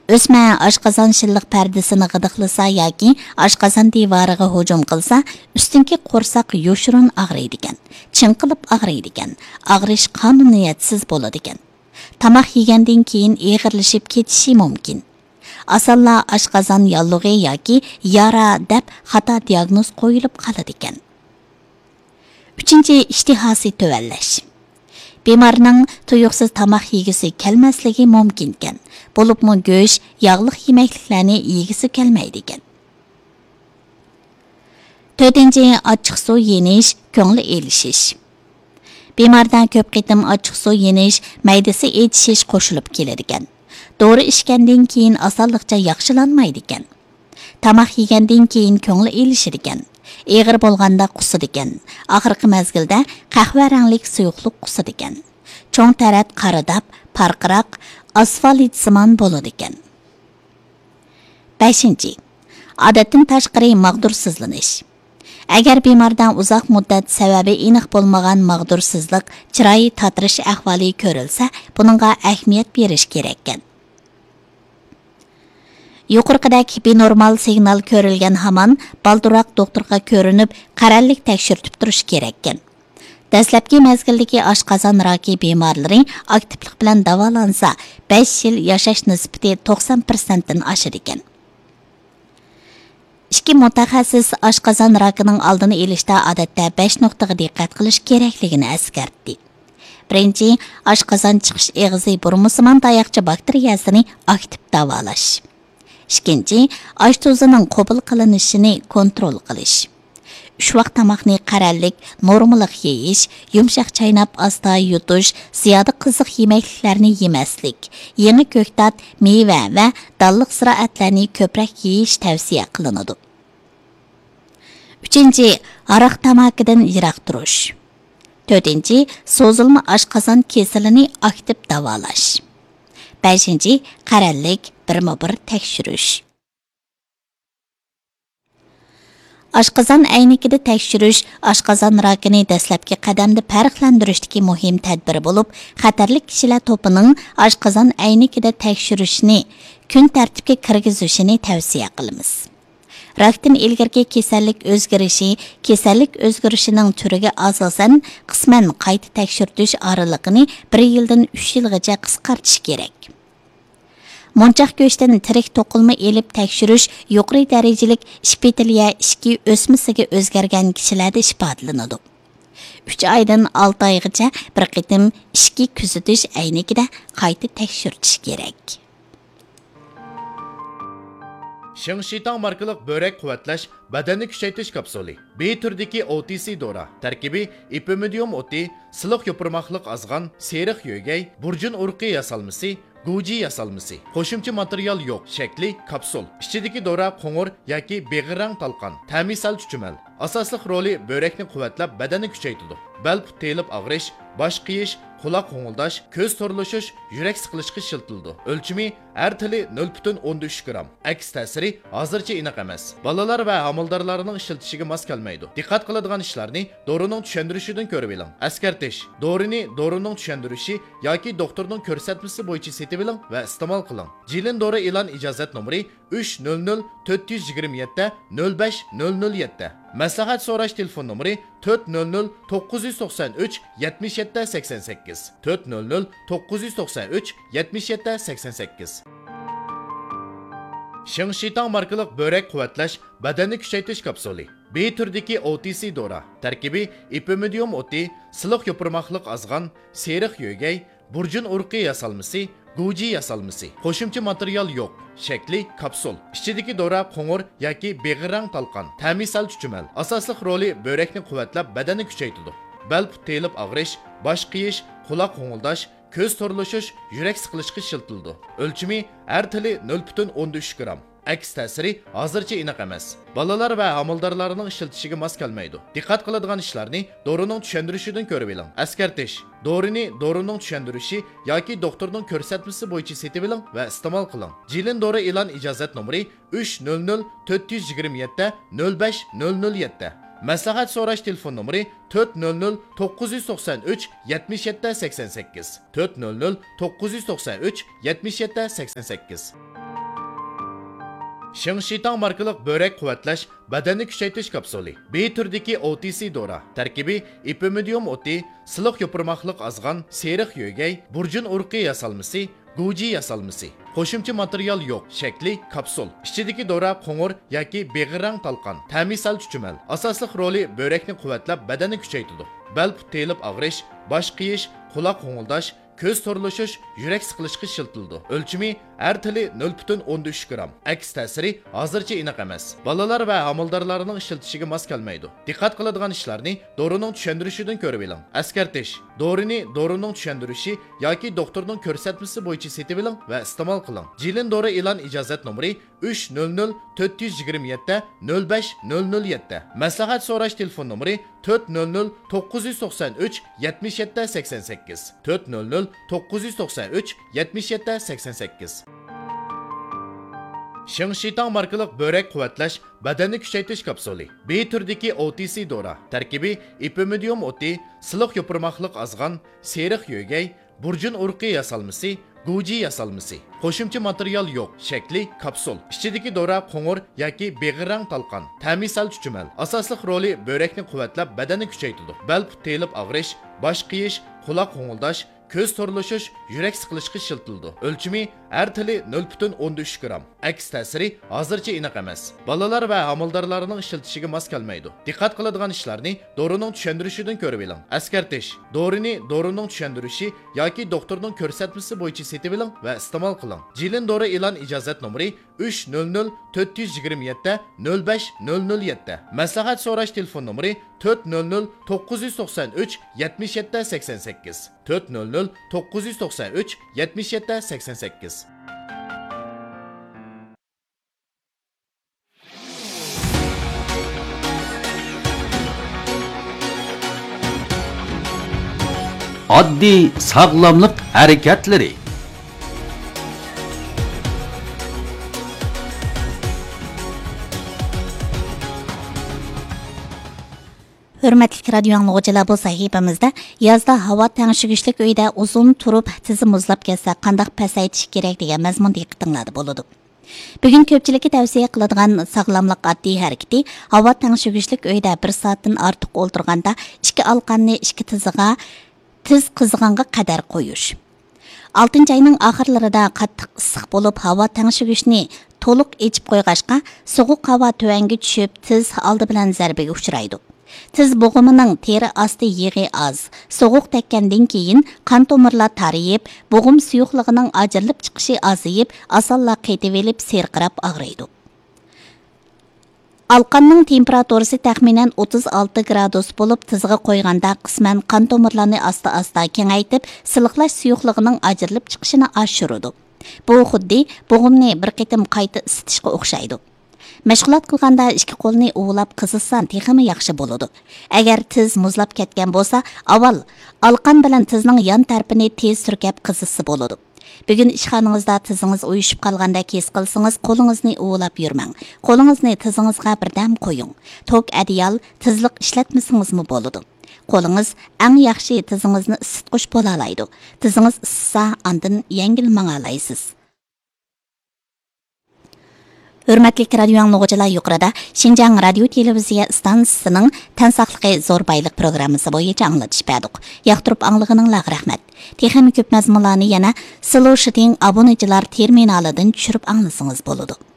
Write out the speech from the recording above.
O'sma oshqozon shilliq pardasini g'idiqlasa yoki oshqozon devoriga hujum qilsa, ustinki qo'rsoq yo'shirin og'riydigan, chinqilib og'riydigan, og'rish qonuniyatsiz bo'ladigan. Tamoq yegandan keyin eg'irlashib ketishi mumkin. Asalla oshqozon yallig'i yoki yara deb xato diagnoz qo'yilib qoladigan. 3. ishtihosi tuvallash. Bemorning tuyuqsiz tamoq yegisi kelmasligi mumkin ekan. Bo'libmi go'sht, yog'li yemekliklarni yegisi kelmaydi ekan. 4. Ochiq suv yenish, ko'ngli elishish. Bemordan ko'p qitim ochiq suv yenish, maydasi etishish qo'shilib keladi ekan. Dori ichgandan keyin osonlikcha yaxshilanmaydi ekan. Tamoq yegandan keyin ko'ngli elishir ekan. Eg'ir bo'lganda qusidi ekan. Oxirgi mezgilda qahva ranglik suyuqlik qusidi ekan. Cho'ng tarat qaridab, parqiroq, asfaltsimon bo'ladi ekan. 5. Odatdan tashqari mag'dursizlanish. Agar bemordan uzoq muddat sababi aniq bo'lmagan mag'dursizlik, chiroyi tatirish ahvoli ko'rilsa, buningga ahamiyat berish kerak ekan. Yuqorqidagi binormal signal ko'rilgan hamon balduroq doktorga ko'rinib, qarallik tekshirtib turish kerak ekan. Dastlabki mezgildagi oshqozon raki bemorlari aktivlik bilan davolansa, 5 yil yashash nisbati 90% dan oshar ekan. 2 mutaxassis oshqozon rakining oldini olishda odatda 5 nuqtaga diqqat qilish kerakligini eskartdi. Birinchi, oshqozon chiqish eg'izi burmusimon tayoqcha bakteriyasini aktiv davolash. Ikkinchi, osh tuzining qabul qilinishini kontrol qilish. 3 vaqt tamoqni qarallik, normalik yeyish, yumshoq chaynab asta yutish, ziyoda qiziq yemekliklarni yemaslik, yangi ko'ktat, meva va dalliq ziroatlarni ko'proq yeyish tavsiya qilinadi. 3. Aroq tamakidan yiroq turish. 4. So'zilma oshqozon kasalini aktiv davolash. 5. Qarallik, birma-bir tekshirish. Oshqozon aynikida tekshirish oshqozon rakini dastlabki qadamda farqlantirishdagi muhim tadbir bo'lib, xatarli kishilar to'pining oshqozon aynikida tekshirishni kun tartibga kirgizishini tavsiya qilamiz. Rakdan ilgirki kasallik o'zgarishining turiga asosan qisman qayta tekshirtish oralig'ini 1 yildan 3 yilgacha qisqartish kerak. Monchoq go'shtdan tirik to'qilma elib tekshirish yuqori darajalik epiteliya ishki o'smasiga o'zgargan kishilarda ifodalanadi. 3 oydan 6 oygacha bir qitim ishki kuzatish aynikida qayta tekshirtish kerak. Shingshitang markalik börek quvvatlash, badanni kuchaytirish kapsuli. B turdagi OTC dora. Tarkibi ipimidium oti, siliq yopirmoqlik azg'an, seriq yo'gay, burjun urqi yasalmasi, Guji yasalmasi. Qo'shimcha material yo'q. Shakli kapsul. Ichidagi dora qo'ng'ir yoki beg'irang talqon. Ta'misal chuchumal. Asosli roli börekni quvvatlab, badanni kuchaytiradi. Bel put telib og'rish, bosh qiyish, quloq qo'ng'ildash, ko'z to'rlashish, yurak siqilishga shiltildi. O'lchimi har tili 0.13 gram. Aks ta'siri hozircha aniq emas. Bolalar va homildorlarning ishiltishiga mos kelmaydi. Diqqat qiladigan ishlarni dorining tushuntirishidan ko'rib oling. Askartish. Dorining tushuntirishi yoki doktorning ko'rsatmasi bo'yicha setib oling va iste'mol qiling. Jilin dori e'lon ijozat nomeri 300 427 05007. Maslahat so'rash telefon nomeri 400 993 77 88. 400 993 77 88. Shingshitang markalik börek quvvatlash, badanni kuchaytirish kapsuli. B turdagi OTC dora. Tarkibi ipimidium oti, siliq yopirmoqlik azg'an, seriq yo'gay, burjun urqi yasalmasi, Guji yasalmasi. Qo'shimcha material yo'q. Shakli kapsul. Ichidagi dora qo'ng'ir yoki beg'irang talqon. Ta'misal chuchumal. Asosli roli börekni quvvatlab, badanni kuchaytiradi. Bel put telib og'rish, bosh qiyish, quloq qo'ng'ildash, ko'z to'rlashish, yurak siqilishga shiltildi. O'lchimi har tili 0.13 gram. Aks ta'siri hozircha aniq emas. Bolalar va homildorlarning ishiltishiga mos kelmaydi. Diqqat qiladigan ishlarni dorining tushuntirishidan ko'rib oling. Askartish. Dorining tushuntirishi yoki doktorning ko'rsatmasi bo'yicha setib oling va iste'mol qiling. Jilin dori e'lon ijozat nomeri 300 427 05007. Maslahat so'rash telefon nomeri 400 993 77 88. 400 993 77 88. Shingshitang markalik börek quvvatlash, badanni kuchaytirish kapsuli. B turdagi OTC dora. Tarkibi ipimidium o'ti, siliq yopirmoqlik azg'an, seriq yo'gay, burjun urqi yasalmasi, guji yasalmasi. Qo'shimcha material yo'q, shakli kapsul. Ichidagi dora qo'ng'ir yoki beg'irang talqon. Ta'misal chuchumal. Asosli roli börekni quvvatlab, badanni kuchaytiradi. Bel telib og'rish, bosh qiyish, quloq qo'ng'ildash, ko'z to'rlashish, yurak siqilishga shiltildi. O'lchimi har tili 0.13 gram. Aks ta'siri hozircha aniq emas. Bolalar va amaldorlarning ishiltishiga mos kelmaydi. Diqqat qiladigan ishlarni dorining tushuntirishidan ko'rib oling. Askartish. Dorining tushuntirishi yoki doktorning ko'rsatmasi bo'yicha setib oling va iste'mol qiling. Jilin dori e'lon ijozat nomeri 300 427 05007. Maslahat so'rash telefon nomeri 400 993 77 88 400 993 77 88. Shingshitang markalik börek quvvatlash, badanni kuchaytirish kapsuli. B turdagi OTC dora. Tarkibi ipimidium o'ti, siliq yopirmoqlik azg'an, seriq yo'gay, burjun urqi yasalmasi, guji yasalmasi. Qo'shimcha material yo'q, shakli kapsul. Ichidagi dora qo'ng'ir yoki beg'irang talqon. Ta'misal chuchumal. Asosli roli börekni quvvatlab, badanni kuchaytiradi. Bel telib og'rish, bosh qiyish, quloq qo'ng'ildash, ko'z to'rlashish, yurak siqilishga shiltildi. O'lchimi har tili 0.13 gram. Aks ta'siri hozircha aniq emas. Bolalar va amaldorlarning ishiltishiga mos kelmaydi. Diqqat qiladigan ishlarni dorining tushuntirishidan ko'rib oling. Askartish. Dorining tushuntirishi yoki doktorning ko'rsatmasi bo'yicha setib oling va iste'mol qiling. Jilin dori e'lon ijozat nomeri 300 427 05007. Maslahat so'rash telefon nomeri 400 993 77 88 400 993 77 88. Oddiy sog'lomlik harakatlari. Hürmetlik radyo anlıqçılar, bu sahifamizda yazda havo tangshigishlik uyda uzun turib tizi muzlab ketsa qanday pasaytish kerak degan mazmun diqqatinglarda bo'ladi. Bugun ko'pchilikka tavsiya qiladigan sog'lomlik oddiy harakati havo tangshigishlik uyda 1 soatdan ortiq o'ltirganda ikki alqanni ikki tiz qizg'anga qadar qo'yish. 6-oyning oxirlarida qattiq issiq bo'lib, havo tangshigishni to'liq echib qo'yg'ashqa sovuq havo tuvanga tushib, tiz oldi bilan zarbaga uchraydi. Tiz bo'g'imining teri osti yig'i oz. Sovuq tekkandan keyin qon tomirlar tarayib, bo'g'im suyuqligining ajrilib chiqishi azayib, osonla qaytib elib serqirab og'riydi. Alqanning temperaturasi taxminan 36 gradus bo'lib, tizga qo'yganda qisman qon tomirlarni asta-asta kengaytib, siliqlash suyuqligining ajrilib chiqishini oshiradi. Bu xuddi bo'g'imni bir qitim qayta isitishga o'xshaydi. Mashg'ulot qilganda ikki qo'lni uvlab qizitsan texmi yaxshi bo'ladi. Agar tiz muzlab ketgan bo'lsa, avval alqan bilan tizning yon tarafini tez surkab qizitsa bo'ladi. Bugun ishxonangizda tizingiz uyushib qolganda his qilsangiz, qo'lingizni uvlab yurmang. Qo'lingizni tizingizga birdam qo'ying. Tok adiyal tizliq ishlatmasingizmi bo'ladi. Qo'lingiz eng yaxshi tizingizni isitqish bo'la oladi. Tizingiz issa, andin yengil mang'alaysiz. Hürmetlik radyo anlıqçılar, yuqorida Şinjan radio televiziya stansiyasining tan saqligi zo'r bayliq programmasi bo'yicha anglatish berdik. Yoqtirib anglag'ininglarga rahmat. Texnik ko'p mazmunlarni yana Slow Shiting obunachilar terminalidan tushirib anglasangiz bo'ladi.